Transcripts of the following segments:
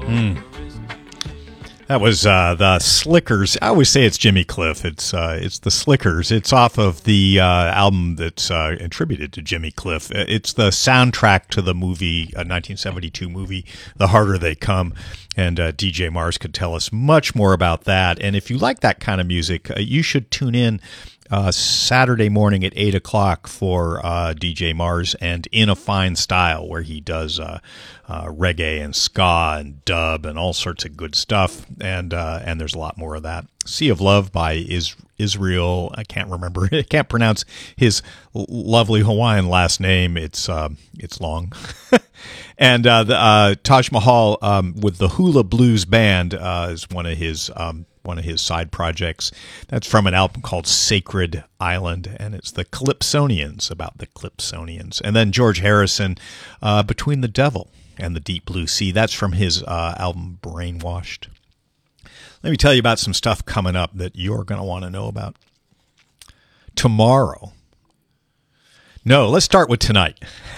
That was the Slickers. I always say it's Jimmy Cliff. It's the Slickers. It's off of the album that's attributed to Jimmy Cliff. It's the soundtrack to the movie, 1972 movie, The Harder They Come. And DJ Mars could tell us much more about that. And if you like that kind of music, you should tune in Saturday morning at 8 o'clock for DJ Mars and In a Fine Style, where he does reggae and ska and dub and all sorts of good stuff. And there's a lot more of that. Sea of Love by Israel. I can't remember. I can't pronounce his lovely Hawaiian last name. It's long. And the Taj Mahal with the Hula Blues Band is one of his side projects. That's from an album called Sacred Island, and it's the Calypsonians, about the Calypsonians. And then George Harrison, Between the Devil and the Deep Blue Sea. That's from his album Brainwashed. Let me tell you about some stuff coming up that you're going to want to know about. Tomorrow. No, let's start with tonight.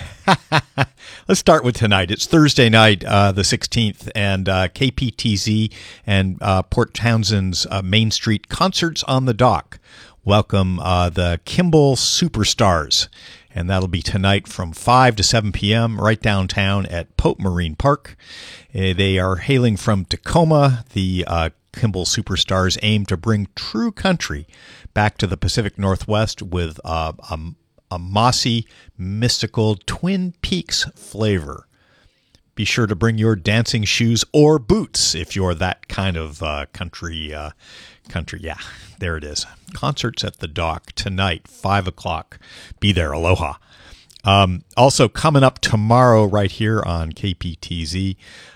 Let's start with tonight. It's Thursday night, the 16th, and KPTZ and Port Townsend's Main Street Concerts on the Dock welcome the Kimball Superstars. And that'll be tonight from 5 to 7 p.m. right downtown at Pope Marine Park. They are hailing from Tacoma. The Kimball Superstars aim to bring true country back to the Pacific Northwest with a mossy, mystical Twin Peaks flavor. Be sure to bring your dancing shoes or boots if you're that kind of country. Yeah, there it is. Concerts at the Dock tonight, 5 o'clock. Be there. Aloha. Also coming up tomorrow right here on KPTZ,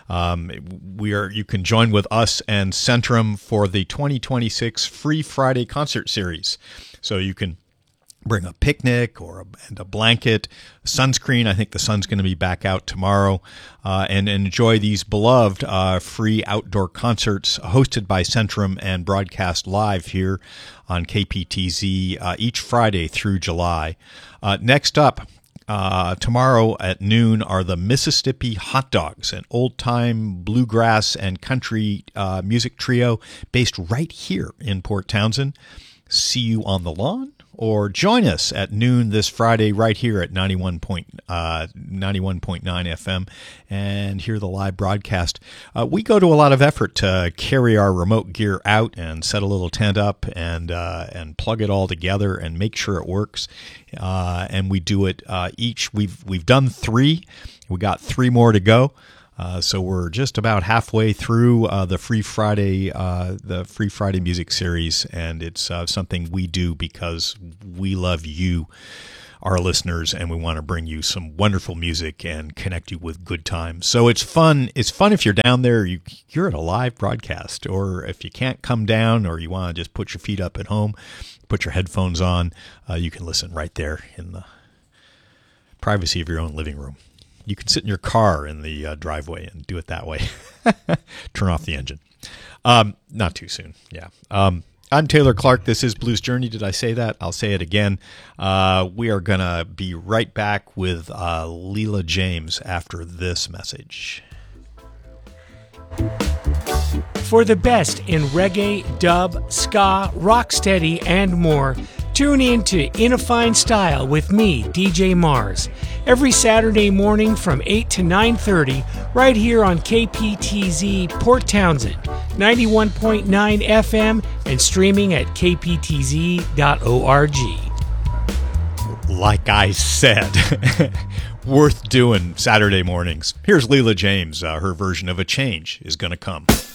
you can join with us and Centrum for the 2026 Free Friday Concert Series. So you can bring a picnic and a blanket, sunscreen. I think the sun's going to be back out tomorrow, and enjoy these beloved free outdoor concerts hosted by Centrum and broadcast live here on KPTZ each Friday through July. Next up, tomorrow at noon are the Mississippi Hot Dogs, an old-time bluegrass and country music trio based right here in Port Townsend. See you on the lawn, or join us at noon this Friday right here at 91.9 FM and hear the live broadcast. We go to a lot of effort to carry our remote gear out and set a little tent up and plug it all together and make sure it works. And we do it each. We've done 3. We got 3 more to go. So we're just about halfway through the Free Friday music series, and it's something we do because we love you, our listeners, and we want to bring you some wonderful music and connect you with good times. So it's fun. It's fun if you're down there. You're at a live broadcast, or if you can't come down, or you want to just put your feet up at home, put your headphones on. You can listen right there in the privacy of your own living room. You can sit in your car in the driveway and do it that way. Turn off the engine. Not too soon. Yeah. I'm Taylor Clark. This is Blues Journey. Did I say that? I'll say it again. We are going to be right back with Leela James after this message. For the best in reggae, dub, ska, rocksteady, and more, tune in to In a Fine Style with me, DJ Mars, every Saturday morning from 8 to 9:30 right here on KPTZ Port Townsend, 91.9 FM, and streaming at kptz.org. Like I said, worth doing Saturday mornings. Here's Leela James. Her version of A Change Is Gonna Come.